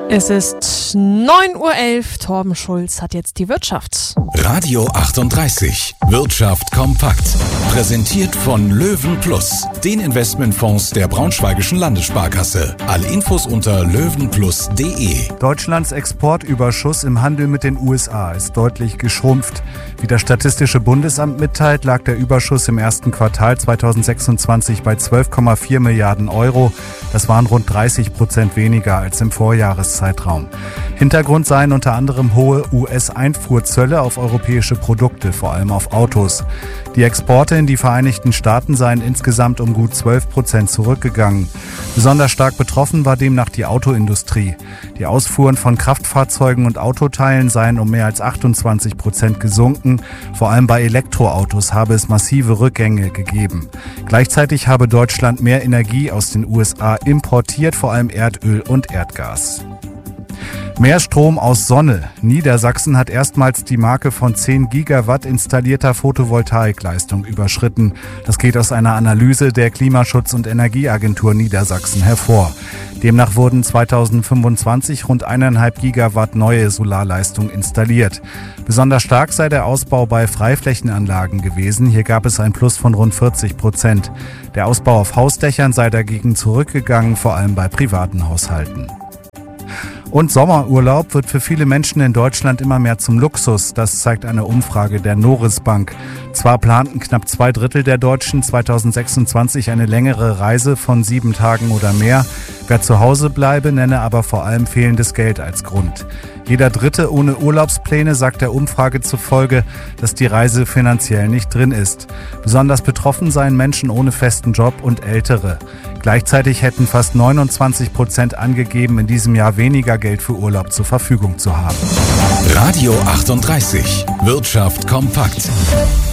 Es ist 9:11 Uhr. Torben Schulz hat jetzt die Wirtschaft. Radio 38. Wirtschaft kompakt. Präsentiert von Löwen Plus, den Investmentfonds der Braunschweigischen Landessparkasse. Alle Infos unter löwenplus.de. Deutschlands Exportüberschuss im Handel mit den USA ist deutlich geschrumpft. Wie das Statistische Bundesamt mitteilt, lag der Überschuss im ersten Quartal 2026 bei 12,4 Milliarden Euro. Das waren rund 30% weniger als im Vorjahreszeitraum. Hintergrund seien unter anderem hohe US-Einfuhrzölle auf europäische Produkte, vor allem auf Autos. Die Exporte in die Vereinigten Staaten seien insgesamt um gut 12% zurückgegangen. Besonders stark betroffen war demnach die Autoindustrie. Die Ausfuhren von Kraftfahrzeugen und Autoteilen seien um mehr als 28% gesunken. Vor allem bei Elektroautos habe es massive Rückgänge gegeben. Gleichzeitig habe Deutschland mehr Energie aus den USA importiert, vor allem Erdöl und Erdgas. Mehr Strom aus Sonne. Niedersachsen hat erstmals die Marke von 10 Gigawatt installierter Photovoltaikleistung überschritten. Das geht aus einer Analyse der Klimaschutz- und Energieagentur Niedersachsen hervor. Demnach wurden 2025 rund 1,5 Gigawatt neue Solarleistung installiert. Besonders stark sei der Ausbau bei Freiflächenanlagen gewesen. Hier gab es ein Plus von rund 40%. Der Ausbau auf Hausdächern sei dagegen zurückgegangen, vor allem bei privaten Haushalten. Und Sommerurlaub wird für viele Menschen in Deutschland immer mehr zum Luxus. Das zeigt eine Umfrage der Noris Bank. Zwar planten knapp 2/3 der Deutschen 2026 eine längere Reise von 7 Tagen oder mehr. Wer zu Hause bleibe, nenne aber vor allem fehlendes Geld als Grund. Jeder Dritte ohne Urlaubspläne sagt der Umfrage zufolge, dass die Reise finanziell nicht drin ist. Besonders betroffen seien Menschen ohne festen Job und Ältere. Gleichzeitig hätten fast 29% angegeben, in diesem Jahr weniger Geld für Urlaub zur Verfügung zu haben. Radio 38. Wirtschaft kompakt.